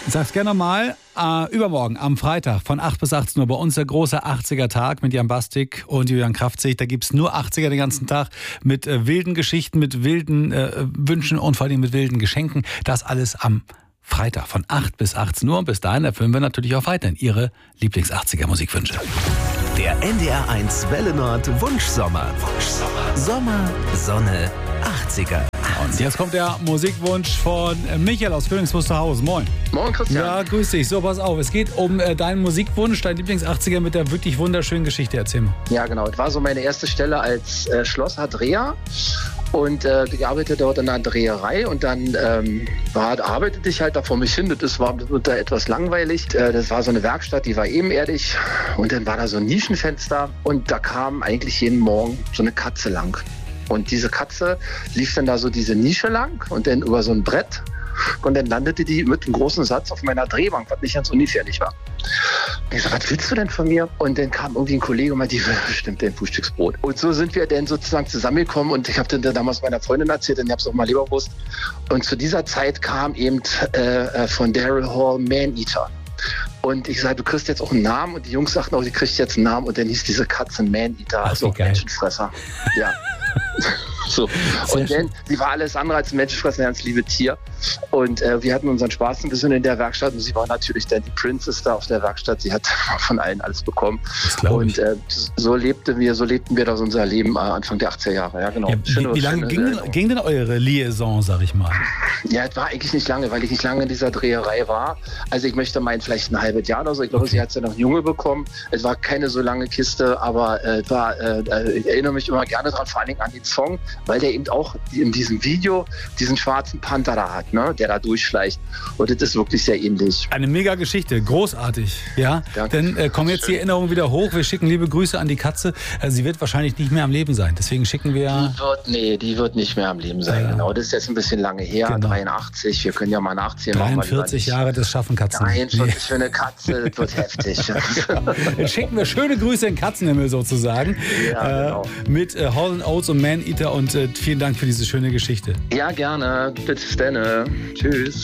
Sag's gerne mal. Übermorgen am Freitag von 8 bis 18 Uhr bei uns der große 80er-Tag mit Jan Bastik und Julian Kraftzig. Da gibt's nur 80er den ganzen Tag mit wilden Geschichten, mit wilden Wünschen und vor allem mit wilden Geschenken. Das alles am Freitag von 8 bis 18 Uhr. Und bis dahin erfüllen wir natürlich auch weiterhin Ihre Lieblings-80er-Musikwünsche. Der NDR1 Welle Nord Wunschsommer. Sommer, Sonne, 80er. Und jetzt kommt der Musikwunsch von Michael aus Königs Wusterhausen. Moin. Moin, Christian. Ja, grüß dich. So, pass auf. Es geht um deinen Musikwunsch, dein Lieblings-80er mit der wirklich wunderschönen Geschichte. Erzähl mal. Ja, genau. Das war so meine erste Stelle als Schlosser Dreher. Und ich arbeitete dort in einer Dreherei und dann arbeitete ich halt da vor mich hin. Das war da etwas langweilig. Das war so eine Werkstatt, die war ebenerdig. Und dann war da so ein Nischenfenster und da kam eigentlich jeden Morgen so eine Katze lang. Und diese Katze lief dann da so diese Nische lang und dann über so ein Brett. Und dann landete die mit einem großen Satz auf meiner Drehbank, was nicht ganz ungefährlich war. Und ich so, was willst du denn von mir? Und dann kam irgendwie ein Kollege und meinte, bestimmt dein Frühstücksbrot. Und so sind wir dann sozusagen zusammengekommen und ich habe dann damals meiner Freundin erzählt und ich habe es auch mal Leberwurst. Und zu dieser Zeit kam eben von Daryl Hall Man Eater. Und ich sage, du kriegst jetzt auch einen Namen. Und die Jungs sagten auch, die kriegst jetzt einen Namen. Und dann hieß diese Katze Man Eater, also Menschenfresser. Ja. So. Und dann, sie war alles andere als ein Menschenfresser, ein ganz liebe Tier. Und wir hatten unseren Spaß ein bisschen in der Werkstatt und sie war natürlich dann die Princess da auf der Werkstatt. Sie hat von allen alles bekommen. Und so lebten wir das unser Leben Anfang der 80er Jahre. Ja, genau. Ja, wie lange ging denn eure Liaison, sag ich mal? Ja, es war eigentlich nicht lange, weil ich nicht lange in dieser Dreherei war. Also ich möchte meinen, vielleicht ein halbes Jahr oder so. Ich glaube, sie hat es ja noch ein Junge bekommen. Es war keine so lange Kiste, aber ich erinnere mich immer gerne daran, vor allen Dingen an den Song, weil der eben auch in diesem Video diesen schwarzen Panther da hat, ne, der da durchschleicht. Und das ist wirklich sehr ähnlich. Eine mega Geschichte, großartig. Ja, dann kommen jetzt die Erinnerungen wieder hoch. Wir schicken liebe Grüße an die Katze. Sie wird wahrscheinlich nicht mehr am Leben sein. Deswegen schicken wir... Die wird nicht mehr am Leben sein. Ja. Genau, das ist jetzt ein bisschen lange her. Genau. 83, wir können ja mal nachziehen. 43 Jahre, das schaffen Katzen. 43 für eine Katze, das wird heftig. Dann schicken wir schöne Grüße in den Katzenhimmel sozusagen. Ja, genau. Mit Hall & Oates und Man Eater und vielen Dank für diese schöne Geschichte. Ja, gerne. Bis dann. Tschüss.